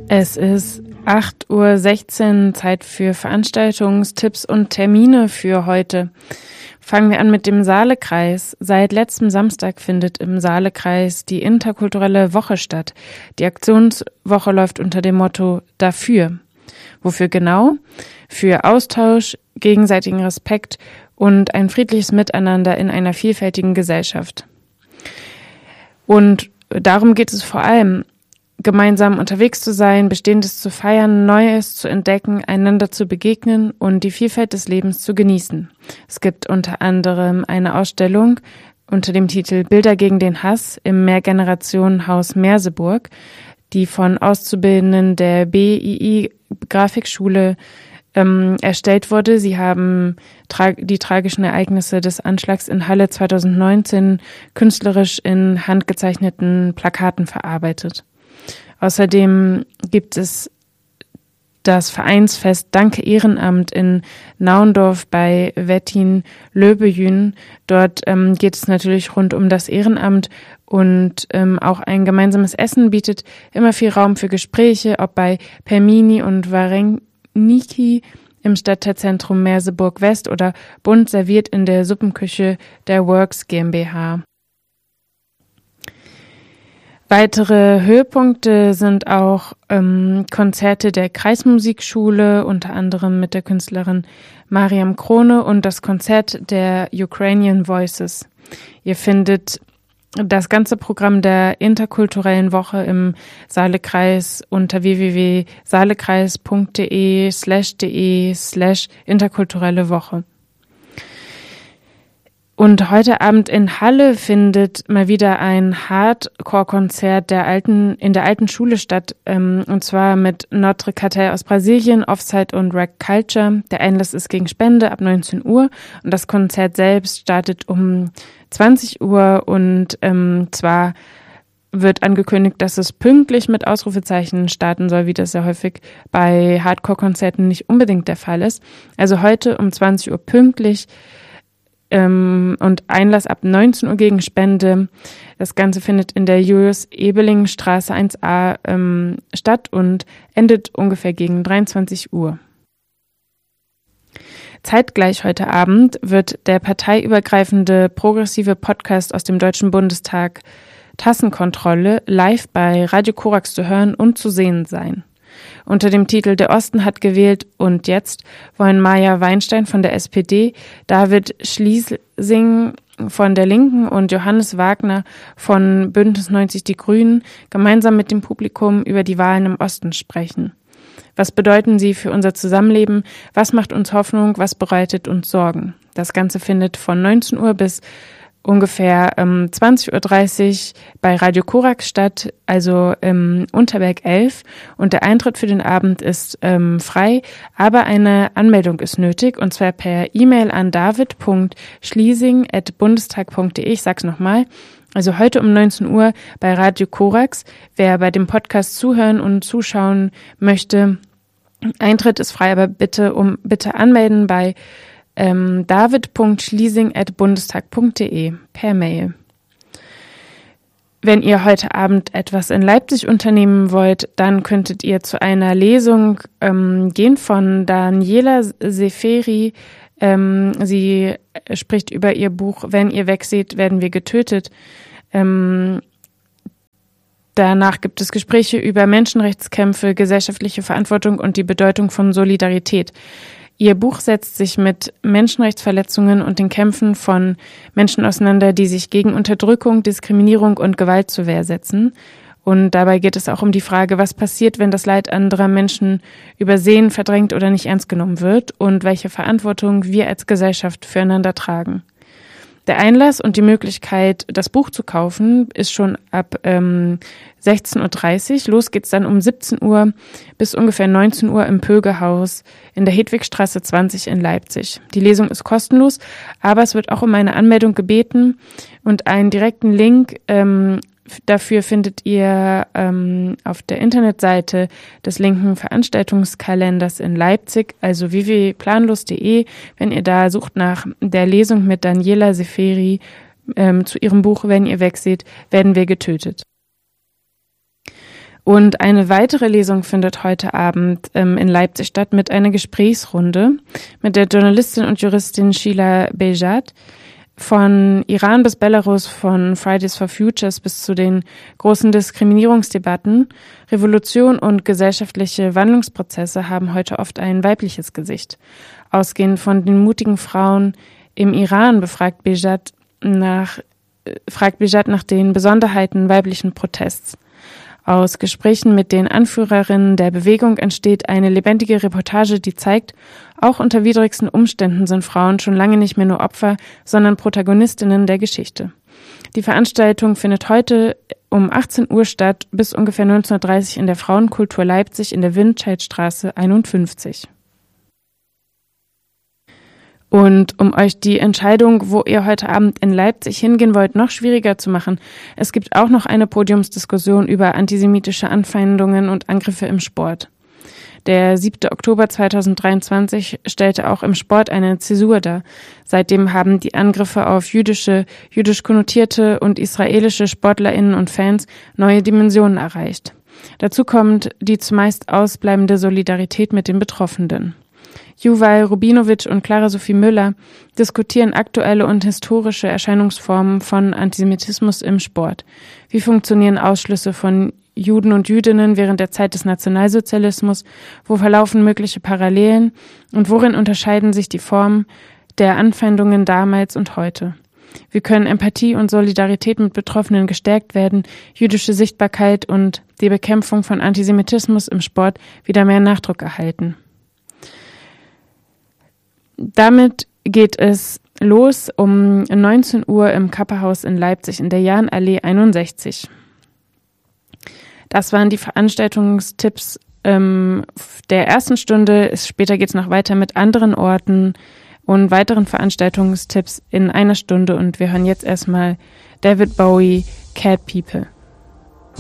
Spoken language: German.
Es ist 8:16 Uhr, Zeit für Veranstaltungstipps und Termine für heute. Fangen wir an mit dem Saalekreis. Seit letztem Samstag findet im Saalekreis die interkulturelle Woche statt. Die Aktionswoche läuft unter dem Motto Dafür. Wofür genau? Für Austausch, gegenseitigen Respekt und ein friedliches Miteinander in einer vielfältigen Gesellschaft. Und darum geht es vor allem, gemeinsam unterwegs zu sein, Bestehendes zu feiern, Neues zu entdecken, einander zu begegnen und die Vielfalt des Lebens zu genießen. Es gibt unter anderem eine Ausstellung unter dem Titel Bilder gegen den Hass im Mehrgenerationenhaus Merseburg, die von Auszubildenden der BII Grafikschule erstellt wurde. Sie haben die tragischen Ereignisse des Anschlags in Halle 2019 künstlerisch in handgezeichneten Plakaten verarbeitet. Außerdem gibt es das Vereinsfest Danke Ehrenamt in Naundorf bei Wettin-Löbejün. Dort geht es natürlich rund um das Ehrenamt und auch ein gemeinsames Essen bietet immer viel Raum für Gespräche, ob bei Permini und Wareniki im Stadtteilzentrum Merseburg West oder bunt serviert in der Suppenküche der Works GmbH. Weitere Höhepunkte sind auch Konzerte der Kreismusikschule, unter anderem mit der Künstlerin Mariam Krone und das Konzert der Ukrainian Voices. Ihr findet das ganze Programm der interkulturellen Woche im Saalekreis unter www.saalekreis.de/de/interkulturelle Woche. Und heute Abend in Halle findet mal wieder ein Hardcore-Konzert in der alten Schule statt, und zwar mit Notre Cartel aus Brasilien, Offside und Rack Culture. Der Einlass ist gegen Spende ab 19 Uhr und das Konzert selbst startet um 20 Uhr und zwar wird angekündigt, dass es pünktlich mit Ausrufezeichen starten soll, wie das ja häufig bei Hardcore-Konzerten nicht unbedingt der Fall ist. Also heute um 20 Uhr pünktlich und Einlass ab 19 Uhr gegen Spende. Das Ganze findet in der Julius-Ebeling-Straße 1a statt und endet ungefähr gegen 23 Uhr. Zeitgleich heute Abend wird der parteiübergreifende progressive Podcast aus dem Deutschen Bundestag Tassenkontrolle live bei Radio Korax zu hören und zu sehen sein. Unter dem Titel Der Osten hat gewählt und jetzt wollen Maja Weinstein von der SPD, David Schließing von der Linken und Johannes Wagner von Bündnis 90 Die Grünen gemeinsam mit dem Publikum über die Wahlen im Osten sprechen. Was bedeuten sie für unser Zusammenleben? Was macht uns Hoffnung? Was bereitet uns Sorgen? Das Ganze findet von 19 Uhr bis ungefähr 20:30 Uhr bei Radio Korax statt, also im Unterberg 11. Und der Eintritt für den Abend ist frei, aber eine Anmeldung ist nötig, und zwar per E-Mail an david.schließing@bundestag.de. Ich sag's nochmal. Also heute um 19 Uhr bei Radio Korax. Wer bei dem Podcast zuhören und zuschauen möchte, Eintritt ist frei, aber bitte anmelden bei david.schließing@bundestag.de per Mail. Wenn ihr heute Abend etwas in Leipzig unternehmen wollt, dann könntet ihr zu einer Lesung gehen von Daniela Seferi. Sie spricht über ihr Buch Wenn ihr wegseht, werden wir getötet. Danach gibt es Gespräche über Menschenrechtskämpfe, gesellschaftliche Verantwortung und die Bedeutung von Solidarität. Ihr Buch setzt sich mit Menschenrechtsverletzungen und den Kämpfen von Menschen auseinander, die sich gegen Unterdrückung, Diskriminierung und Gewalt zur Wehr setzen. Und dabei geht es auch um die Frage, was passiert, wenn das Leid anderer Menschen übersehen, verdrängt oder nicht ernst genommen wird und welche Verantwortung wir als Gesellschaft füreinander tragen. Der Einlass und die Möglichkeit, das Buch zu kaufen, ist schon ab 16:30 Uhr. Los geht's dann um 17 Uhr bis ungefähr 19 Uhr im Pögehaus in der Hedwigstraße 20 in Leipzig. Die Lesung ist kostenlos, aber es wird auch um eine Anmeldung gebeten und einen direkten Link dafür findet ihr auf der Internetseite des linken Veranstaltungskalenders in Leipzig, also www.planlos.de. Wenn ihr da sucht nach der Lesung mit Daniela Seferi zu ihrem Buch Wenn ihr wegseht, werden wir getötet. Und eine weitere Lesung findet heute Abend in Leipzig statt mit einer Gesprächsrunde mit der Journalistin und Juristin Sheila Bejad. Von Iran bis Belarus, von Fridays for Futures bis zu den großen Diskriminierungsdebatten, Revolution und gesellschaftliche Wandlungsprozesse haben heute oft ein weibliches Gesicht. Ausgehend von den mutigen Frauen im Iran fragt Bejad nach den Besonderheiten weiblichen Protests. Aus Gesprächen mit den Anführerinnen der Bewegung entsteht eine lebendige Reportage, die zeigt, auch unter widrigsten Umständen sind Frauen schon lange nicht mehr nur Opfer, sondern Protagonistinnen der Geschichte. Die Veranstaltung findet heute um 18 Uhr statt, bis ungefähr 19:30 Uhr in der Frauenkultur Leipzig in der Windscheidstraße 51. Und um euch die Entscheidung, wo ihr heute Abend in Leipzig hingehen wollt, noch schwieriger zu machen, es gibt auch noch eine Podiumsdiskussion über antisemitische Anfeindungen und Angriffe im Sport. Der 7. Oktober 2023 stellte auch im Sport eine Zäsur dar. Seitdem haben die Angriffe auf jüdisch konnotierte und israelische SportlerInnen und Fans neue Dimensionen erreicht. Dazu kommt die zumeist ausbleibende Solidarität mit den Betroffenen. Yuval Rubinowitsch und Clara Sophie Müller diskutieren aktuelle und historische Erscheinungsformen von Antisemitismus im Sport. Wie funktionieren Ausschlüsse von Juden und Jüdinnen während der Zeit des Nationalsozialismus? Wo verlaufen mögliche Parallelen? Und worin unterscheiden sich die Formen der Anfeindungen damals und heute? Wie können Empathie und Solidarität mit Betroffenen gestärkt werden, jüdische Sichtbarkeit und die Bekämpfung von Antisemitismus im Sport wieder mehr Nachdruck erhalten? Damit geht es los um 19 Uhr im Kapperhaus in Leipzig in der Jahnallee 61. Das waren die Veranstaltungstipps der ersten Stunde. Später geht es noch weiter mit anderen Orten und weiteren Veranstaltungstipps in einer Stunde. Und wir hören jetzt erstmal David Bowie, Cat People.